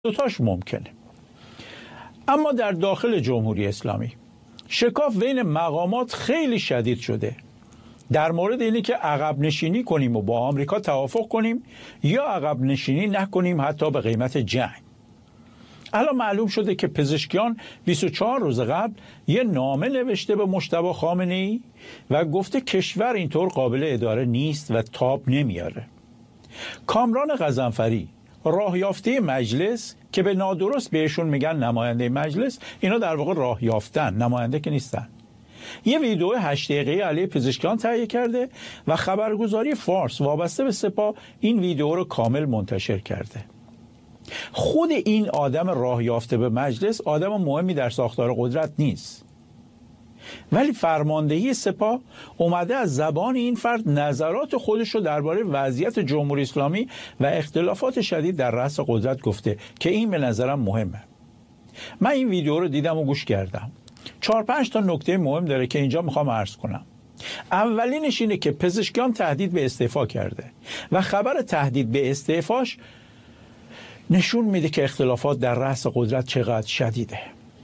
دوتاش ممکنه. اما در داخل جمهوری اسلامی شکاف بین مقامات خیلی شدید شده در مورد اینی که عقب نشینی کنیم و با آمریکا توافق کنیم یا عقب نشینی نکنیم، حتی به قیمت جنگ. الان معلوم شده که پزشکیان 24 روز قبل یه نامه نوشته به مجتبی خامنه‌ای و گفته کشور اینطور قابل اداره نیست و تاب نمیاره. کامران غضنفری راه یافته مجلس که به نادرست بهشون میگن نماینده مجلس، اینا در واقع راه یافتن، نماینده که نیستن، یه ویدیو 8 دقیقه‌ای علیه پزشکیان تهیه کرده و خبرگزاری فارس وابسته به سپاه این ویدیو رو کامل منتشر کرده. خود این آدم راه یافته به مجلس آدم مهمی در ساختار قدرت نیست، ولی فرماندهی سپاه اومده از زبان این فرد نظرات خودش رو درباره وضعیت جمهوری اسلامی و اختلافات شدید در رأس قدرت گفته که این به نظرم مهمه. من این ویدیو رو دیدم و گوش کردم. 4-5 تا نکته مهم داره که اینجا میخوام عرض کنم. اولینش اینه که پزشکیان تهدید به استعفا کرده و خبر تهدید به استعفاش نشون میده که اختلافات در رأس قدرت چقدر شدیده.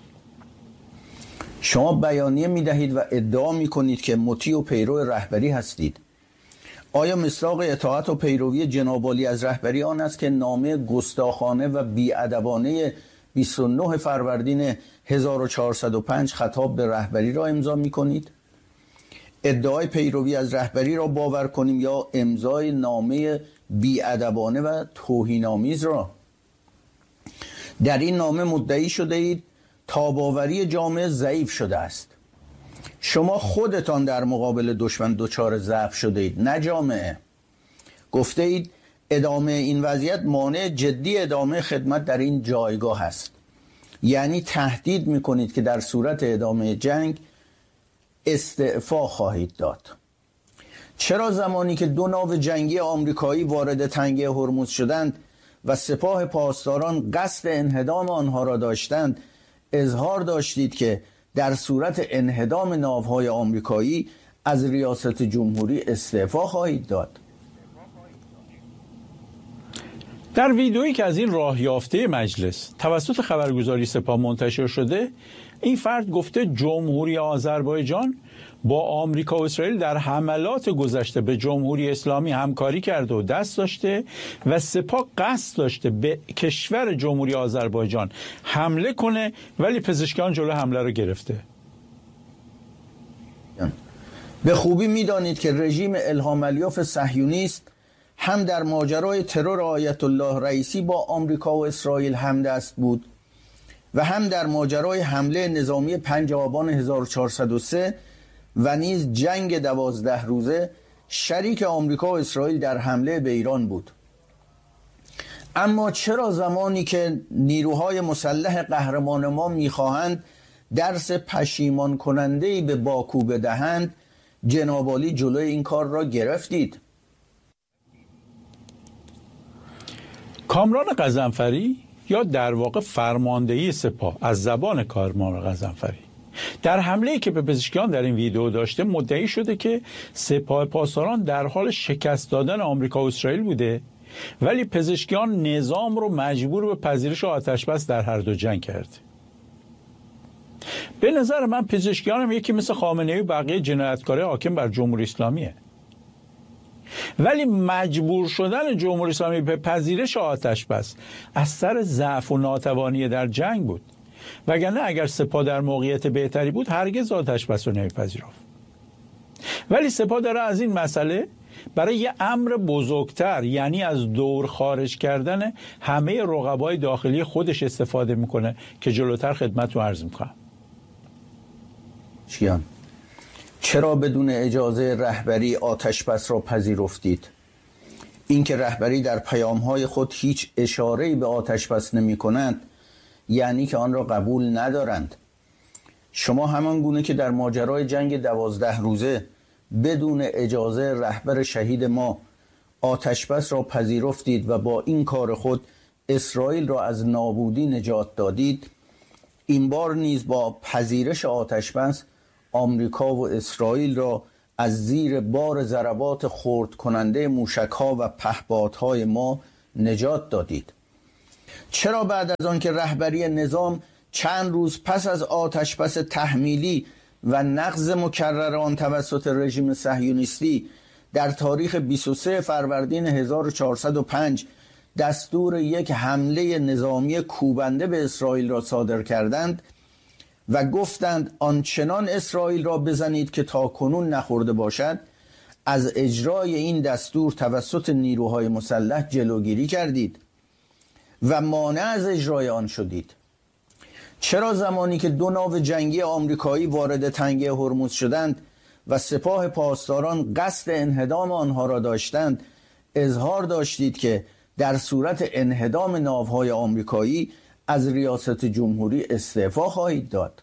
شما بیانیه میدهید و ادعا میکنید که مطیع و پیرو رهبری هستید. آیا مصداق اطاعت و پیروی جناب عالی از رهبری آن است که نامه گستاخانه و بی‌ادبانه 29 فروردین 1405 خطاب به رهبری را امضا میکنید؟ ادعای پیروی از رهبری را باور کنیم یا امضای نامه بی‌ادبانه و توهین‌آمیز را؟ در این نامه مدعی شده اید تاباوری جامعه ضعیف شده است. شما خودتان در مقابل دشمن دچار ضعف شده اید، نه جامعه. گفته اید ادامه این وضعیت مانع جدی ادامه خدمت در این جایگاه است. یعنی تهدید میکنید که در صورت ادامه جنگ استعفا خواهید داد. چرا زمانی که 2 ناو جنگی آمریکایی وارد تنگه هرمز شدند و سپاه پاسداران قصد انهدام آنها را داشتند، اظهار داشتید که در صورت انهدام ناوهای آمریکایی از ریاست جمهوری استعفا خواهید داد؟ در ویدئویی که از این راه یافته مجلس توسط خبرگزاری سپاه منتشر شده، این فرد گفته جمهوری آذربایجان با آمریکا و اسرائیل در حملات گذشته به جمهوری اسلامی همکاری کرده و دست داشته و سپاه قصد داشته به کشور جمهوری آذربایجان حمله کنه، ولی پزشکیان جلو حمله رو گرفته. به خوبی میدانید که رژیم الهام الیاف صهیونیست هم در ماجرای ترور آیت الله رئیسی با آمریکا و اسرائیل همدست بود و هم در ماجرای حمله نظامی 5 آبان 1403 و نیز جنگ 12 روزه شریک آمریکا و اسرائیل در حمله به ایران بود. اما چرا زمانی که نیروهای مسلح قهرمان ما میخواهند درس پشیمان کننده‌ای به باکو بدهند، جناب عالی جلوی این کار را گرفتید؟ کامران غضنفری یا در واقع فرماندهی سپاه از زبان کامران غضنفری در حمله‌ای که به پزشکیان در این ویدیو داشته مدعی شده که سپاه پاسداران در حال شکست دادن آمریکا و اسرائیل بوده، ولی پزشکیان نظام رو مجبور به پذیرش آتش‌بس در هر دو جنگ کرده. به نظر من پزشکیان هم یکی مثل خامنه‌ای و بقیه جنایتکارای حاکم بر جمهوری اسلامیه، ولی مجبور شدن جمهوری اسلامی به پذیرش آتش‌بس از سر ضعف و ناتوانی در جنگ بود، وگرنه اگر سپاه در موقعیت بهتری بود هرگز آتش‌بس رو نمی‌پذیرفت. ولی سپاه داره از این مسئله برای یه امر بزرگتر، یعنی از دور خارج کردن همه رقبای داخلی خودش استفاده میکنه که جلوتر خدمتتون عرض میکنم. چرا بدون اجازه رهبری آتش‌بس را پذیرفتید؟ اینکه رهبری در پیام‌های خود هیچ اشاره‌ای به آتش‌بس نمی‌کنند یعنی که آن را قبول ندارند. شما همان گونه که در ماجرای جنگ 12 روزه بدون اجازه رهبر شهید ما آتش‌بس را پذیرفتید و با این کار خود اسرائیل را از نابودی نجات دادید، این بار نیز با پذیرش آتش‌بس آمریکا و اسرائیل را از زیر بار ضربات خرد کننده موشک‌ها و پهپادهای ما نجات دادید. چرا بعد از آن که رهبری نظام چند روز پس از آتش‌بس تحمیلی و نقض مکرر آن توسط رژیم صهیونیستی در تاریخ 23 فروردین 1405 دستور یک حمله نظامی کوبنده به اسرائیل را صادر کردند و گفتند آنچنان اسرائیل را بزنید که تاکنون نخورده باشد، از اجرای این دستور توسط نیروهای مسلح جلوگیری کردید و مانع از اجرای آن شدید؟ چرا زمانی که 2 ناو جنگی آمریکایی وارد تنگه هرمز شدند و سپاه پاسداران قصد انهدام آنها را داشتند، اظهار داشتید که در صورت انهدام ناوهای آمریکایی از ریاست جمهوری استعفا خواهید داد؟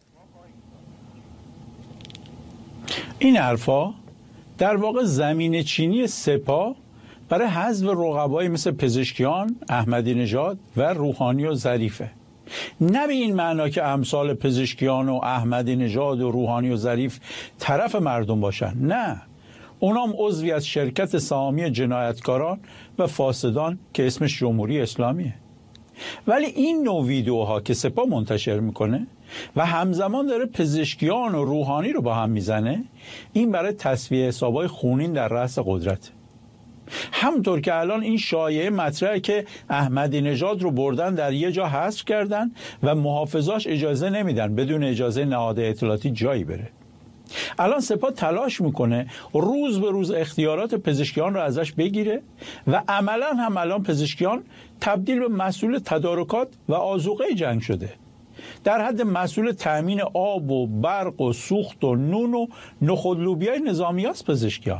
این حرفا در واقع زمین چینی سپاه برای حذف رقبایی مثل پزشکیان، احمدی نژاد و روحانی و ظریفه. نه به این معنا که امثال پزشکیان و احمدی نژاد و روحانی و ظریف طرف مردم باشن. نه، اونام عضوی از شرکت سهامی جنایتکاران و فاسدان که اسمش جمهوری اسلامیه. ولی این نوع ویدیوها که سپاه منتشر میکنه و همزمان داره پزشکیان و روحانی رو با هم میزنه، این برای تسویه حسابای خونین در رأس قدرت. همونطور که الان این شایعه مطرحه که احمدی نژاد رو بردن در یه جا حذف کردن و محافظاش اجازه نمیدن بدون اجازه نهاد اطلاعاتی جایی بره. الان سپاه تلاش میکنه روز به روز اختیارات پزشکیان رو ازش بگیره و عملا هم الان پزشکیان تبدیل به مسئول تدارکات و آذوقه جنگ شده. در حد مسئول تأمین آب و برق و سوخت و نون و نخود لوبیای نظامی هست پزشکیان.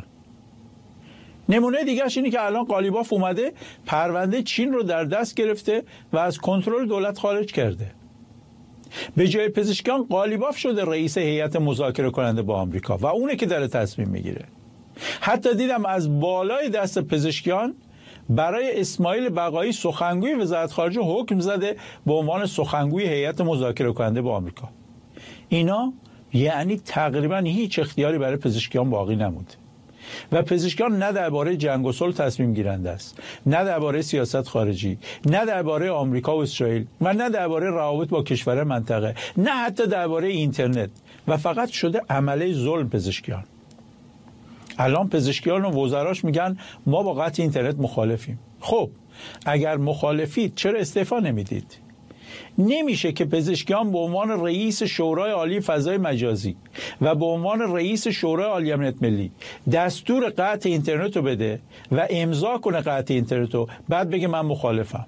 نمونه دیگرش اینه که الان قالیباف اومده پرونده چین رو در دست گرفته و از کنترل دولت خارج کرده. به جای پزشکیان قالیباف شده رئیس هیئت مذاکره کننده با آمریکا و اونه که داره تصمیم میگیره. حتی دیدم از بالای دست پزشکیان برای اسماعیل بقایی سخنگوی وزارت خارجه حکم زده به عنوان سخنگوی هیئت مذاکره کننده با آمریکا. اینا یعنی تقریبا هیچ اختیاری برای پزشکیان باقی نمونده و پزشکیان نه درباره جنگ و صلح تصمیم گیرنده است، نه درباره سیاست خارجی، نه درباره آمریکا و اسرائیل و نه درباره روابط با کشور منطقه، نه حتی درباره اینترنت و فقط شده عمله ظلم پزشکیان. الان پزشکیان و وزراش میگن ما با قطع اینترنت مخالفیم. خب اگر مخالفید چرا استعفا نمیدید؟ نمیشه که پزشکیان به عنوان رئیس شورای عالی فضای مجازی و به عنوان رئیس شورای عالی امنیت ملی دستور قطع اینترنت رو بده و امضا کنه قطع اینترنت رو، بعد بگه من مخالفم.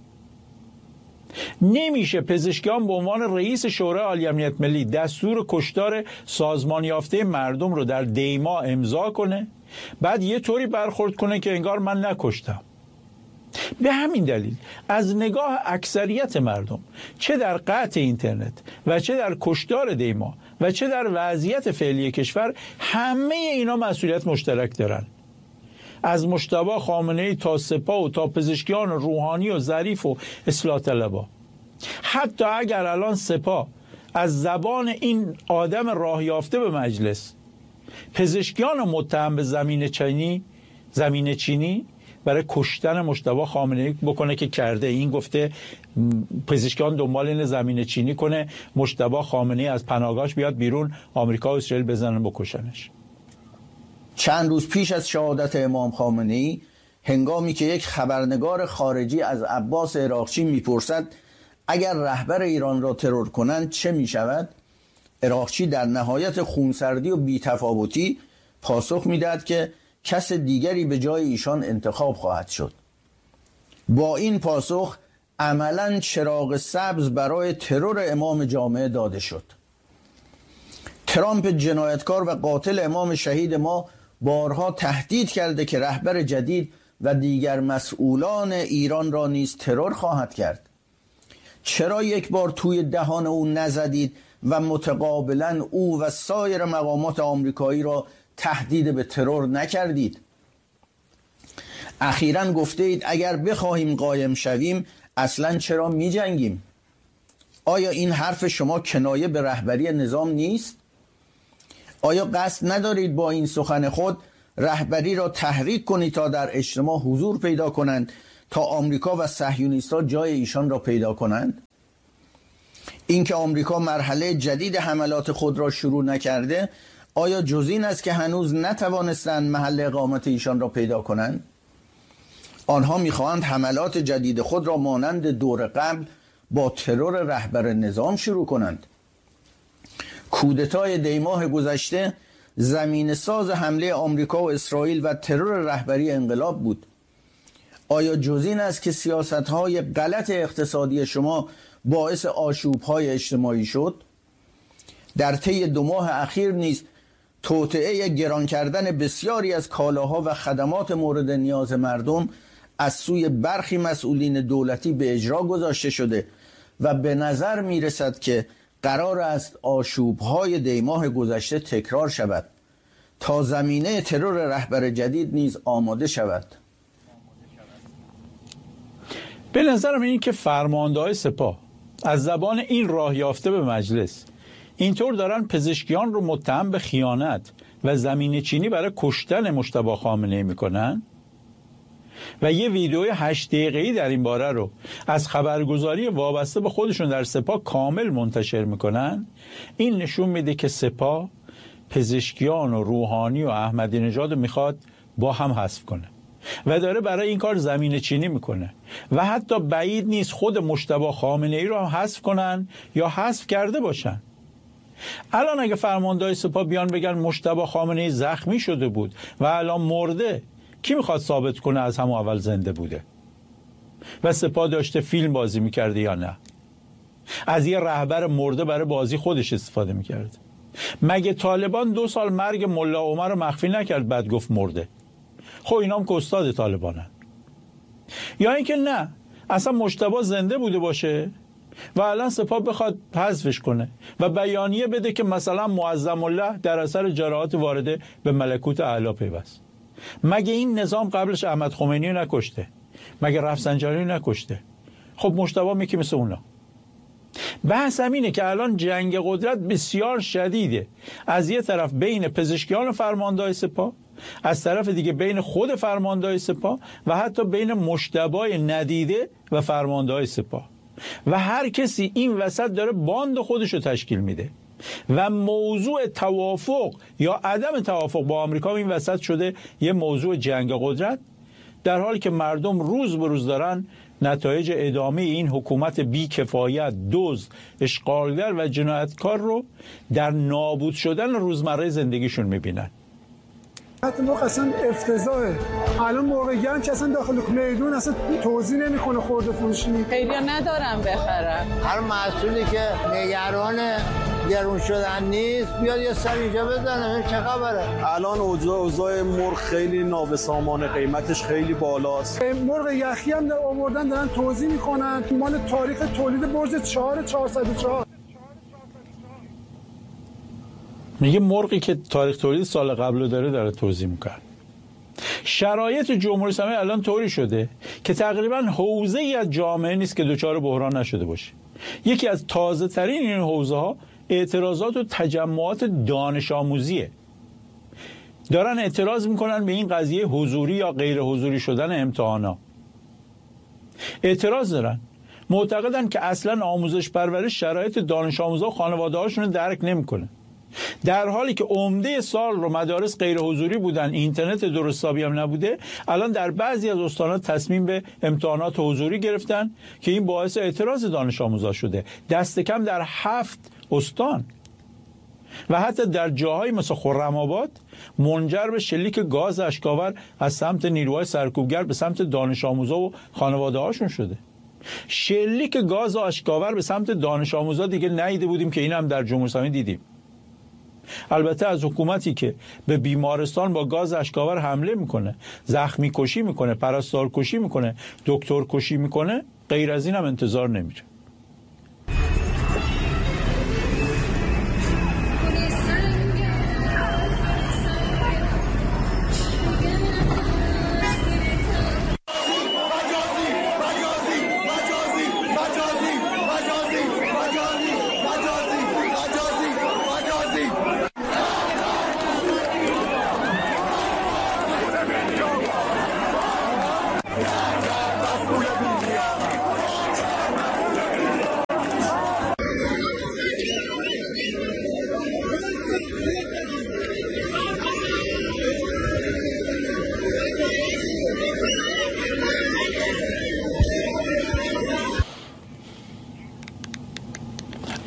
نمیشه پزشکیان به عنوان رئیس شورای عالی امنیت ملی دستور کشتار سازمان یافته مردم رو در دیما امضا کنه، بعد یه طوری برخورد کنه که انگار من نکشتم. به همین دلیل از نگاه اکثریت مردم چه در قطع اینترنت و چه در کشتار دیما و چه در وضعیت فعلی کشور همه اینا مسئولیت مشترک دارن. از مجتبی خامنه‌ای تا سپاه و تا پزشکیان و روحانی و ظریف و اصلاح طلبا. حتی اگر الان سپاه از زبان این آدم راه یافته به مجلس پزشکیان رو متهم به زمین چینی برای کشتن مجتبی خامنه‌ای بکنه که کرده، این گفته پزشکیان دنبال این زمین چینی کنه مجتبی خامنه‌ای از پناهگاهش بیاد بیرون، آمریکا و اسرائیل بزنن بکشنش. چند روز پیش از شهادت امام خامنه‌ای، هنگامی که یک خبرنگار خارجی از عباس عراقچی میپرسد اگر رهبر ایران را ترور کنند چه میشود، عراقچی در نهایت خونسردی و بی‌تفاوتی پاسخ میدهد که کس دیگری به جای ایشان انتخاب خواهد شد. با این پاسخ عملاً چراغ سبز برای ترور امام جامعه داده شد. ترامپ جنایتکار و قاتل امام شهید ما بارها تهدید کرده که رهبر جدید و دیگر مسئولان ایران را نیز ترور خواهد کرد. چرا یک بار توی دهان او نزدید و متقابلاً او و سایر مقامات آمریکایی را تهدید به ترور نکردید؟ اخیراً گفته اید اگر بخواهیم قایم شویم اصلاً چرا می جنگیم؟ آیا این حرف شما کنایه به رهبری نظام نیست؟ آیا قصد ندارید با این سخن خود رهبری را تحریک کنید تا در اجتماع حضور پیدا کنند تا آمریکا و صهیونیست‌ها جای ایشان را پیدا کنند؟ اینکه آمریکا مرحله جدید حملات خود را شروع نکرده آیا جز این است که هنوز نتوانستند محل اقامت ایشان را پیدا کنند؟ آنها می‌خواهند حملات جدید خود را مانند دور قبل با ترور رهبر نظام شروع کنند. کودتای دیماه گذشته زمین ساز حمله آمریکا و اسرائیل و ترور رهبری انقلاب بود. آیا جز این است که سیاست‌های غلط اقتصادی شما باعث آشوب‌های اجتماعی شد؟ در طی 2 ماه اخیر نیز توطئه گران کردن بسیاری از کالاها و خدمات مورد نیاز مردم از سوی برخی مسئولین دولتی به اجرا گذاشته شده و به نظر می رسد که قرار است آشوب‌های دیماه گذشته تکرار شود تا زمینه ترور رهبر جدید نیز آماده شود. به نظرم این که فرمانده‌های سپاه از زبان این راه یافته به مجلس اینطور دارن پزشکیان رو متهم به خیانت و زمینه چینی برای کشتن مجتبی خامنه‌ای میکنن و یه ویدیوی 8 دقیقه‌ای در این باره رو از خبرگزاری وابسته به خودشون در سپاه کامل منتشر میکنن، این نشون میده که سپاه پزشکیان و روحانی و احمدی نژاد رو میخواد با هم حذف کنه و داره برای این کار زمینه چینی میکنه و حتی بعید نیست خود مجتبی خامنه‌ای رو هم حذف کنن یا حذف کرده باشن. الان اگه فرمانده‌های سپاه بیان بگن مجتبی خامنه‌ای زخمی شده بود و الان مرده، کی میخواد ثابت کنه از همون اول زنده بوده و سپاه داشته فیلم بازی میکرده یا نه؟ از یه رهبر مرده برای بازی خودش استفاده میکرد. مگه طالبان 2 سال مرگ ملا عمر رو مخفی نکرد بعد گفت مرده؟ خب اینا هم که استاد طالبانن. یا اینکه نه، اصلا مجتبی زنده بوده باشه و الان سپاه بخواد حذفش کنه و بیانیه بده که مثلا معظم الله در اثر جراحات وارده به ملکوت اعلی پیوست. مگه این نظام قبلش احمد خمینی رو نکشته؟ مگه رفسنجانی رو نکشته؟ خب مجتبی میگه مثل اونا. بحث همینه که الان جنگ قدرت بسیار شدیده، از یه طرف بین پزشکیان و فرمانده‌های سپاه، از طرف دیگه بین خود فرمانده‌های سپاه و حتی بین مجتبی ندیده و فرمانده‌های سپاه و هر کسی این وسط داره باند خودش رو تشکیل میده و موضوع توافق یا عدم توافق با آمریکا این وسط شده یه موضوع جنگ قدرت، در حالی که مردم روز به روز دارن نتایج ادامه این حکومت بی‌کفایت، دزد، اشغالگر و جنایتکار رو در نابود شدن روزمره زندگیشون میبینن. حتی موقع اصلا افتضاحه. الان موقع گرم که اصلا داخل میدون اصلا توزیع نمیکنه خورده فروشی. خیلیا ندارم بخرم. هر محصولی که نگران گرون شدن نیست بیاد یه سر اینجا بزنه چه خبره. الان اوضاع مرغ خیلی نابسامانه، قیمتش خیلی بالاست. مرغ یخی هم آوردن دارن توزیع میکنن، مال تاریخ تولید برج 4404. میگه مرغی که تاریخ تولید سال قبل داره توزیع میکنه. شرایط جمهوری اسلامی الان طوری شده که تقریبا حوزه ای از جامعه نیست که دچار بحران نشده باشه. یکی از تازه ترین این حوزه ها اعتراضات و تجمعات دانش آموزیه. دارن اعتراض میکنن به این قضیه حضوری یا غیر حضوری شدن امتحانا. اعتراض دارن، معتقدن که اصلا آموزش پرورش شرایط دانش آموزا و خانواده هاشون رو درک نمیکنه، در حالی که عمده سال رو مدارس غیر حضوری بودن، اینترنت درست حسابی هم نبوده. الان در بعضی از استانات تصمیم به امتحانات حضوری گرفتن که این باعث اعتراض دانش آموزا شده، دست کم در 7 استان و حتی در جاهایی مثل خرم‌آباد منجر به شلیک گاز اشکاور از سمت نیروهای سرکوبگر به سمت دانش آموزا و خانواده هاشون شده. شلیک گاز اشکاور به سمت دانش آموزا دیگه ندیده بودیم که این هم در جمهوری اسلامی دیدیم. البته از حکومتی که به بیمارستان با گاز اشکاور حمله میکنه، زخمی کشی میکنه، پرستار کشی میکنه، دکتر کشی میکنه، غیر از این هم انتظار نمیره.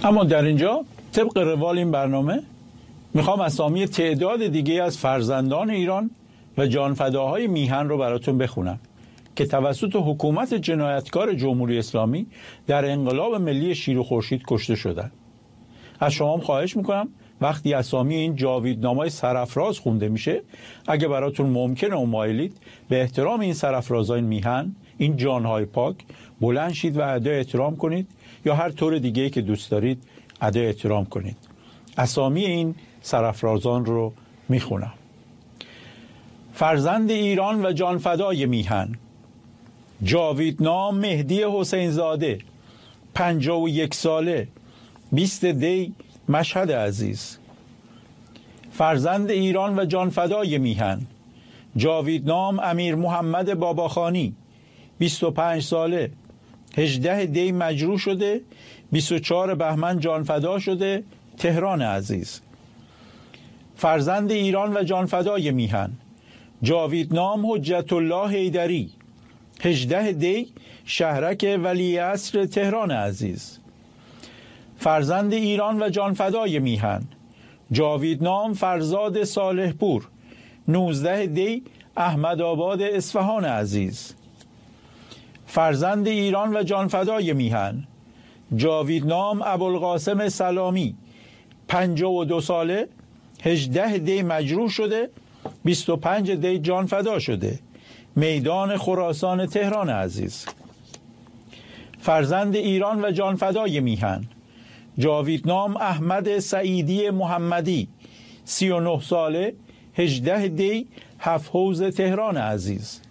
اما در اینجا طبق روال این برنامه میخوام اسامی تعداد دیگه از فرزندان ایران و جانفداهای میهن رو براتون بخونم که توسط حکومت جنایتکار جمهوری اسلامی در انقلاب ملی شیر و خورشید کشته شدن. از شما خواهش میکنم وقتی اسامی این جاویدنامه‌های سرافراز خونده میشه، اگه براتون ممکنه و مایلید به احترام این سرافرازهای میهن، این جانهای پاک، بلند شید و ادای احترام کنید یا هر طور دیگه‌ای که دوست دارید ادای احترام کنید. اسامی این سرافرازان رو میخونم. فرزند ایران و جانفدای میهن: جاویدنام مهدی حسین زاده، 51 ساله، 20 دی، مشهد عزیز. فرزند ایران و جانفدای میهن: جاویدنام امیر محمد باباخانی، 25 ساله، 18 دی مجروح شده، 24 بهمن جانفدا شده، تهران عزیز. فرزند ایران و جانفدای میهن: جاویدنام حجت الله حیدری، 18 دی، شهرک ولیعصر، تهران عزیز. فرزند ایران و جانفدای میهن: جاویدنام فرزاد صالح پور، 19 دی، احمد آباد، اصفهان عزیز. فرزند ایران و جانفدای میهن: جاویدنام ابوالقاسم سلامی، 52 ساله، 18 دی مجروح شده، 25 دی جانفدا شده، میدان خراسان، تهران عزیز. فرزند ایران و جانفدای میهن: جاویدنام احمد سعیدی محمدی، 39 ساله، 18 دی، هفت حوض، تهران عزیز.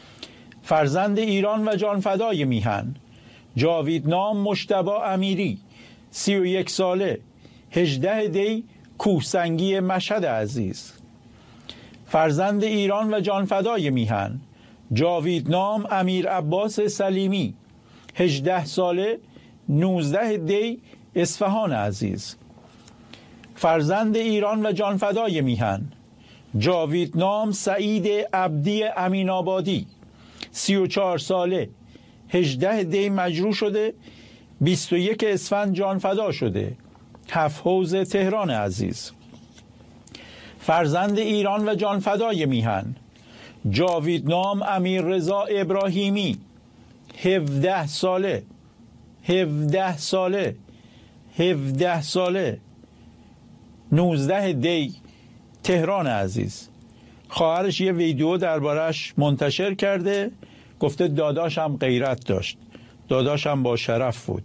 فرزند ایران و جانفدای میهن: جاویدنام مجتبی امیری، 31 ساله، 18 دی، کوهسنگی، مشهد عزیز. فرزند ایران و جانفدای میهن: جاویدنام امیر عباس سلیمی، 18 ساله، 19 دی، اصفهان عزیز. فرزند ایران و جانفدای میهن: جاویدنام سعید عبدی امین آبادی، 34 ساله، 18 دی مجروح شده، 21 اسفند جانفدا شده، هفت حوض، تهران عزیز. فرزند ایران و جانفدای میهن: جاویدنام امیر رضا ابراهیمی، 17 ساله، 19 دی، تهران عزیز. خواهرش یه ویدیو دربارش منتشر کرده، گفته داداشم غیرت داشت، داداشم با شرف بود.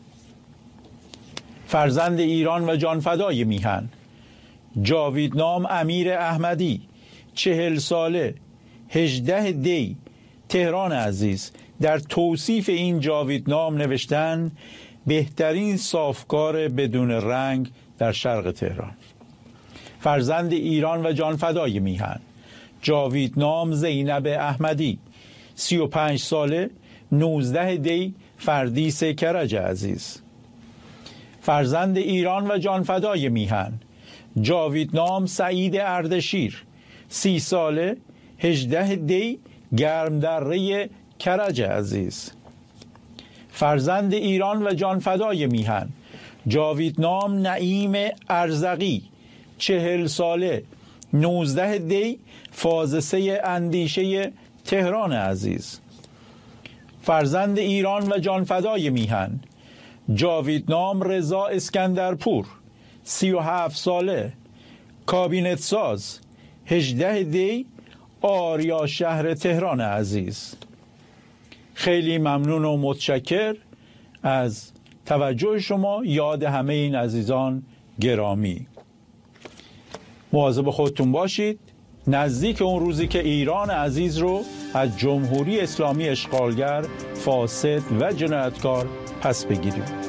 فرزند ایران و جانفدای میهن: جاویدنام امیر احمدی، 40 ساله، 18 دی، تهران عزیز. در توصیف این جاویدنام نوشتن بهترین صافکار بدون رنگ در شرق تهران. فرزند ایران و جانفدای میهن: جاویدنام زینب احمدی، 35 ساله، 19 دی، فردیس، کرج عزیز. فرزند ایران و جانفدای میهن: جاویدنام سعید اردشیر، 30 ساله، 18 دی، گرمدره، کرج عزیز. فرزند ایران و جانفدای میهن: جاویدنام نعیم ارزقی، 40 ساله، 19 دی، فازسه اندیشه، تهران عزیز. فرزند ایران و جانفدای میهن: جاویدنام رضا اسکندرپور، 37 ساله، کابینت ساز، 18 دی، آریا شهر، تهران عزیز. خیلی ممنون و متشکر از توجه شما. یاد همه این عزیزان گرامی. مواظب خودتون باشید. نزدیک اون روزی که ایران عزیز رو از جمهوری اسلامی اشغالگر، فاسد و جنایتکار پس بگیریم.